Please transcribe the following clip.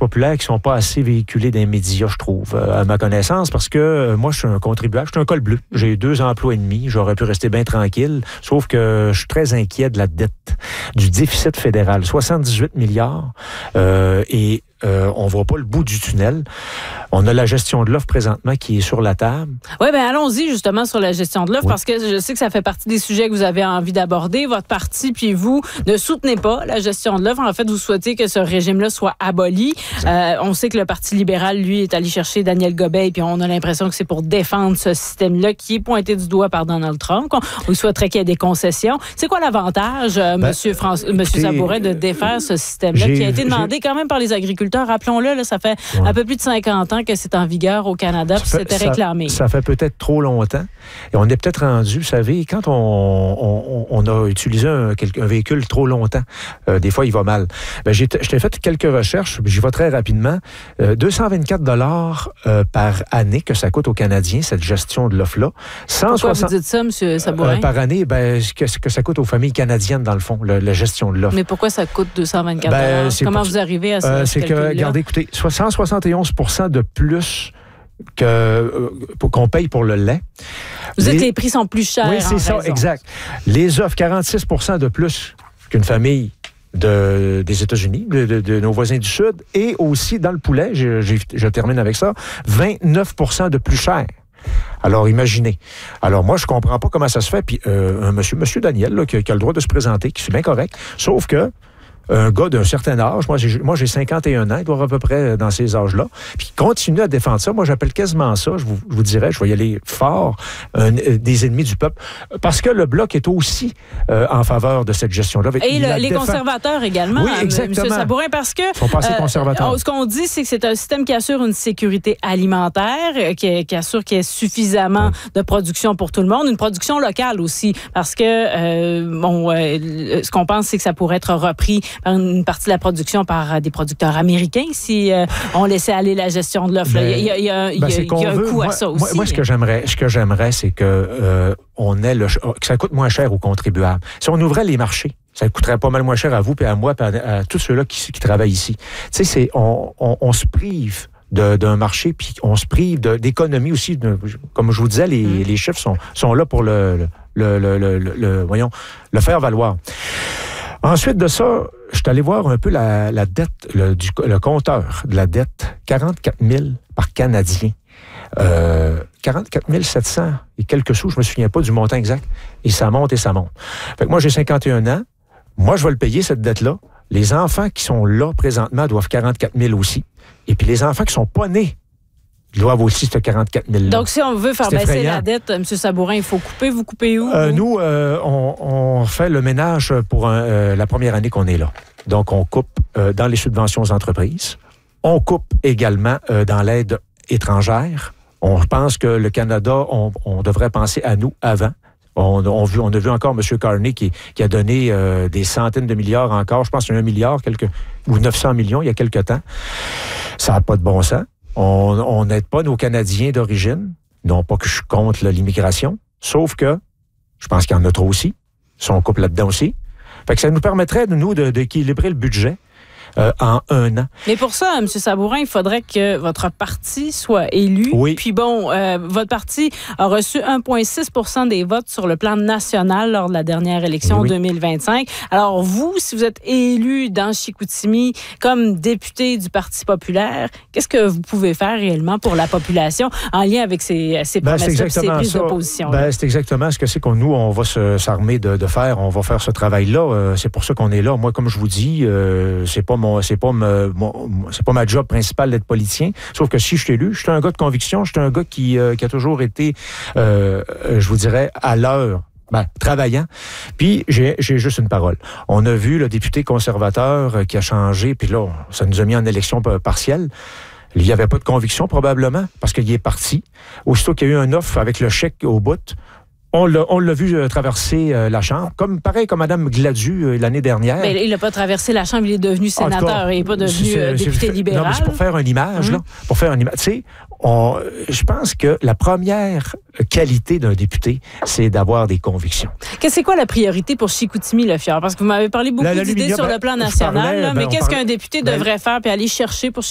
populaire qui ne sont pas assez véhiculés dans les médias, je trouve, à ma connaissance, parce que moi, je suis un contribuable, je suis un col bleu. J'ai 2 emplois et demi, j'aurais pu rester bien tranquille, sauf que je suis très inquiet de la dette, du déficit fédéral, 78 milliards, et on ne voit pas le bout du tunnel. On a la gestion de l'offre présentement qui est sur la table. Oui, bien allons-y justement sur la gestion de l'offre, parce que je sais que ça fait partie des sujets que vous avez envie d'aborder. Votre parti, puis vous, ne soutenez pas la gestion de l'offre. En fait, vous souhaitez que ce régime-là soit aboli. On sait que le Parti libéral, lui, est allé chercher Daniel Gobeil, puis on a l'impression que c'est pour défendre ce système-là qui est pointé du doigt par Donald Trump. On souhaiterait qu'il y ait des concessions. C'est quoi l'avantage, Monsieur Sabourin, de défaire ce système-là qui a été demandé quand même par les agriculteurs? Rappelons-le, là, ça fait un peu plus de 50 ans que c'est en vigueur au Canada, puis c'était réclamé. Ça fait peut-être trop longtemps. Et on est peut-être rendu, vous savez, quand on a utilisé un véhicule trop longtemps, des fois, il va mal. Je t'ai fait quelques recherches, j'y vais très rapidement. 224 $ par année que ça coûte aux Canadiens, cette gestion de l'offre-là. Pourquoi vous dites ça, M. Sabourin? Par année, que ça coûte aux familles canadiennes, dans le fond, la gestion de l'offre. Mais pourquoi ça coûte 224 $? Comment vous arrivez à ce calcul-là? Regardez, écoutez, 171 % de plus qu'on paye pour le lait. Vous dites que les prix sont plus chers. Oui, c'est ça, exact. Les offres, 46 % de plus qu'une famille des États-Unis, de nos voisins du Sud, et aussi dans le poulet, je termine avec ça, 29 % de plus cher. Alors, imaginez. Alors, moi, je comprends pas comment ça se fait. Puis, un monsieur Daniel, là, qui a le droit de se présenter, qui est bien correct, sauf que un gars d'un certain âge, moi j'ai 51 ans, il doit être à peu près dans ces âges-là, puis il continue à défendre ça. Moi, j'appelle quasiment ça, je vous dirais, je vais y aller fort, des ennemis du peuple, parce que le Bloc est aussi en faveur de cette gestion-là. Et les conservateurs également, oui, exactement. M. Sabourin, parce que ils sont pas assez conservateurs. Ce qu'on dit, c'est que c'est un système qui assure une sécurité alimentaire, qui assure qu'il y ait suffisamment de production pour tout le monde, une production locale aussi, parce que ce qu'on pense, c'est que ça pourrait être repris par une partie de la production par des producteurs américains si on laissait aller la gestion de l'offre. Il y a un coût à ça aussi. Moi, ce que j'aimerais, c'est que ça coûte moins cher aux contribuables. Si on ouvrait les marchés, ça coûterait pas mal moins cher à vous, puis à moi, puis à tous ceux-là qui travaillent ici. Tu sais, on se prive d'un marché, puis on se prive d'économie aussi. Comme je vous disais, les chiffres sont là pour le faire valoir. Ensuite de ça, je suis allé voir un peu la dette, le compteur de la dette, 44 000 par Canadien. 44 700 et quelques sous, je me souviens pas du montant exact, et ça monte et ça monte. Fait que moi, j'ai 51 ans, moi, je vais le payer, cette dette-là. Les enfants qui sont là présentement doivent 44 000 aussi. Et puis les enfants qui sont pas nés doivent aussi ce 44 000 $. Donc, si on veut faire baisser la dette, M. Sabourin, il faut couper. Vous coupez où? Nous, on fait le ménage pour la première année qu'on est là. Donc, on coupe dans les subventions aux entreprises. On coupe également dans l'aide étrangère. On pense que le Canada, on devrait penser à nous avant. On a vu encore M. Carney qui a donné des centaines de milliards encore. Je pense qu'il y a 1 milliard ou 900 millions il y a quelque temps. Ça n'a pas de bon sens. On n'aide pas nos Canadiens d'origine. Non pas que je suis contre l'immigration, sauf que je pense qu'il y en a trop aussi. Si on coupe là-dedans aussi. Fait que ça nous permettrait, nous, d'équilibrer le budget en 1 an. Mais pour ça, M. Sabourin, il faudrait que votre parti soit élu. Oui. Puis bon, votre parti a reçu 1,6 % des votes sur le plan national lors de la dernière élection 2025. Alors vous, si vous êtes élu dans Chicoutimi comme député du Parti populaire, qu'est-ce que vous pouvez faire réellement pour la population en lien avec ces promesses-là, ces prises de position? C'est exactement ce que c'est qu'on on va s'armer de faire. On va faire ce travail-là. C'est pour ça qu'on est là. Moi, comme je vous dis, c'est pas ma job principale d'être politicien. Sauf que si je suis élu, je suis un gars de conviction, je suis un gars qui a toujours été, je vous dirais, à l'heure. Travaillant. Puis, j'ai juste une parole. On a vu le député conservateur qui a changé, puis là, ça nous a mis en élection partielle. Il n'y avait pas de conviction, probablement, parce qu'il est parti. Aussitôt qu'il y a eu un offre avec le chèque au bout, on l'a vu traverser la Chambre, pareil comme Mme Gladu l'année dernière. Mais il n'a pas traversé la Chambre, il est devenu sénateur, il n'est pas devenu député libéral. Non, mais c'est pour faire une image, là. Pour faire une image. Tu sais, je pense que la première qualité d'un député, c'est d'avoir des convictions. C'est quoi la priorité pour Chicoutimi-Le Fjord? Parce que vous m'avez parlé beaucoup d'idées sur le plan national, mais qu'est-ce qu'un député devrait faire puis aller chercher pour